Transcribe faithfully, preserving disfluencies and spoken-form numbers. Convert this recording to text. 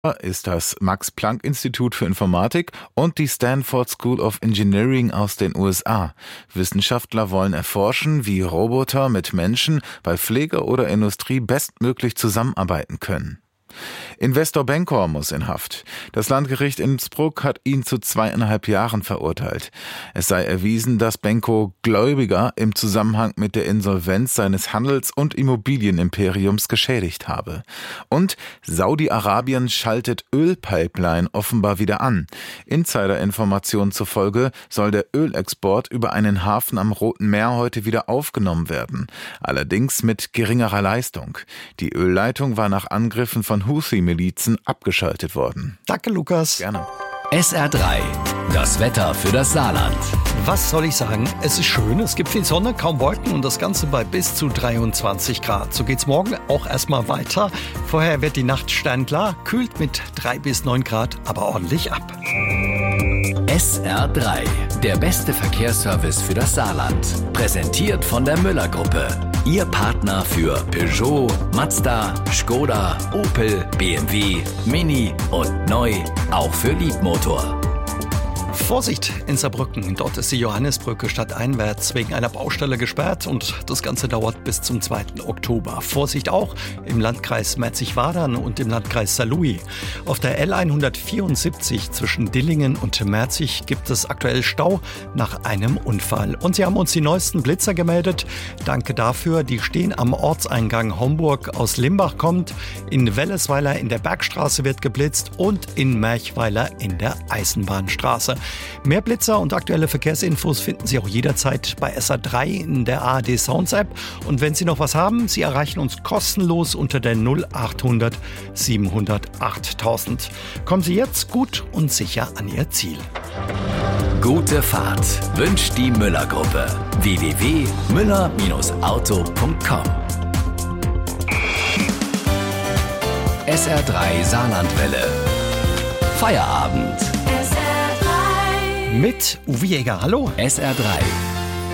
ist das Max-Planck-Institut für Informatik und die Stanford School of Engineering aus den U S A. Wissenschaftler wollen erforschen, wie Roboter mit Menschen bei Pflege oder Industrie bestmöglich zusammenarbeiten können. Investor Bencor muss in Haft. Das Landgericht Innsbruck hat ihn zu zweieinhalb Jahren verurteilt. Es sei erwiesen, dass Bencor Gläubiger im Zusammenhang mit der Insolvenz seines Handels- und Immobilienimperiums geschädigt habe. Und Saudi-Arabien schaltet Ölpipeline offenbar wieder an. Insiderinformationen zufolge soll der Ölexport über einen Hafen am Roten Meer heute wieder aufgenommen werden. Allerdings mit geringerer Leistung. Die Ölleitung war nach Angriffen von Houthi-Milizen abgeschaltet worden. Danke, Lukas. Gerne. S R drei, das Wetter für das Saarland. Was soll ich sagen? Es ist schön, es gibt viel Sonne, kaum Wolken und das Ganze bei bis zu dreiundzwanzig Grad. So geht's morgen auch erstmal weiter. Vorher wird die Nacht sternklar, kühlt mit drei bis neun Grad, aber ordentlich ab. S R drei, der beste Verkehrsservice für das Saarland. Präsentiert von der Müller-Gruppe. Ihr Partner für Peugeot, Mazda, Skoda, Opel, B M W, Mini und neu auch für Liebmotor. Vorsicht in Saarbrücken, dort ist die Johannisbrücke stadteinwärts wegen einer Baustelle gesperrt und das Ganze dauert bis zum zweiten Oktober. Vorsicht auch im Landkreis Merzig-Wadern und im Landkreis Saarlouis. Auf der L hundertvierundsiebzig zwischen Dillingen und Merzig gibt es aktuell Stau nach einem Unfall. Und sie haben uns die neuesten Blitzer gemeldet. Danke dafür. Die stehen am Ortseingang Homburg aus Limbach kommt. In Wellesweiler in der Bergstraße wird geblitzt und in Merchweiler in der Eisenbahnstraße. Mehr Blitzer und aktuelle Verkehrsinfos finden Sie auch jederzeit bei S R drei in der A R D Sounds App. Und wenn Sie noch was haben, Sie erreichen uns kostenlos unter der null achthundert siebenhundert achttausend. Kommen Sie jetzt gut und sicher an Ihr Ziel. Gute Fahrt wünscht die Müller-Gruppe. w w w punkt müller Bindestrich auto punkt com. S R drei Saarlandwelle. Feierabend. Mit Uwe Jäger, hallo. S R drei.